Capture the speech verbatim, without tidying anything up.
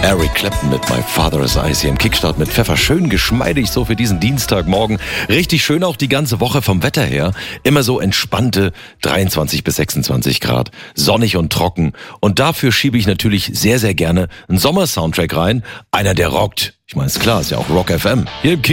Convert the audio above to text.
Eric Clapton mit My Father's Eyes hier im Kickstart mit Pfeffer. Schön geschmeidig so für diesen Dienstagmorgen. Richtig schön auch die ganze Woche vom Wetter her. Immer so entspannte dreiundzwanzig bis sechsundzwanzig Grad. Sonnig und trocken. Und dafür schiebe ich natürlich sehr, sehr gerne einen Sommersoundtrack rein. Einer, der rockt. Ich meine, ist klar, ist ja auch Rock F M. Hier im Kick